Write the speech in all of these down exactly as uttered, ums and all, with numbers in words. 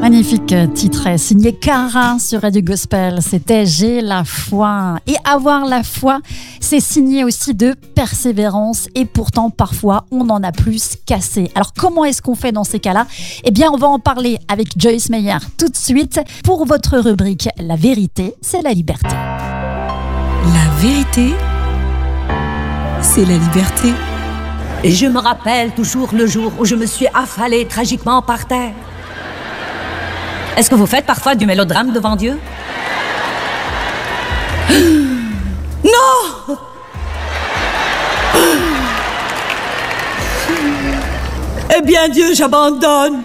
Magnifique titre signé Cara sur Radio Gospel, c'était J'ai la foi. Et avoir la foi, c'est signé aussi de persévérance et pourtant parfois on en a plus qu'assez. Alors comment est-ce qu'on fait dans ces cas-là ? Eh bien on va en parler avec Joyce Meyer tout de suite pour votre rubrique La vérité, c'est la liberté. La vérité, c'est la liberté. Et je me rappelle toujours le jour où je me suis affalée tragiquement par terre. Est-ce que vous faites parfois du mélodrame devant Dieu ? Non ! Eh bien, Dieu, j'abandonne.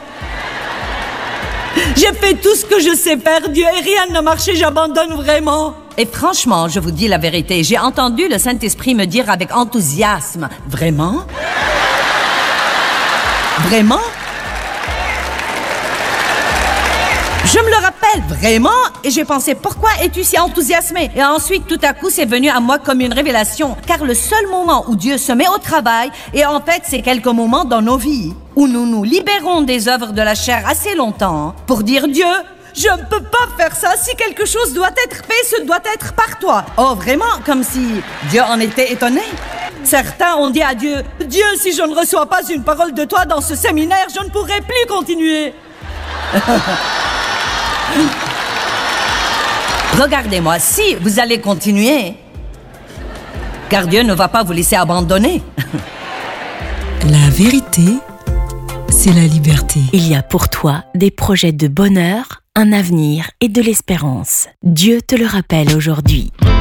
J'ai fait tout ce que je sais faire, Dieu, et rien n'a marché, j'abandonne vraiment. Et franchement, je vous dis la vérité, j'ai entendu le Saint-Esprit me dire avec enthousiasme, « Vraiment ? Vraiment ? » Je me le rappelle, vraiment, et j'ai pensé, pourquoi es-tu si enthousiasmé ? Et ensuite, tout à coup, c'est venu à moi comme une révélation, car le seul moment où Dieu se met au travail, et en fait, c'est quelques moments dans nos vies, où nous nous libérons des œuvres de la chair assez longtemps, pour dire, Dieu, je ne peux pas faire ça, si quelque chose doit être fait, ce doit être par toi. Oh, vraiment, comme si Dieu en était étonné. Certains ont dit à Dieu, Dieu, si je ne reçois pas une parole de toi dans ce séminaire, je ne pourrai plus continuer. Regardez-moi, si vous allez continuer, car Dieu ne va pas vous laisser abandonner. La vérité, c'est la liberté. Il y a pour toi des projets de bonheur, un avenir et de l'espérance. Dieu te le rappelle aujourd'hui.